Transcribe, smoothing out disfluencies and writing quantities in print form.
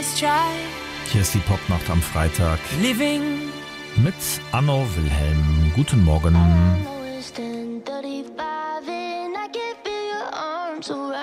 must try. Hier ist die Popnacht am Freitag Living mit Anno Wilhelm. Guten Morgen. I know it's 10:35 and I can feel your arms around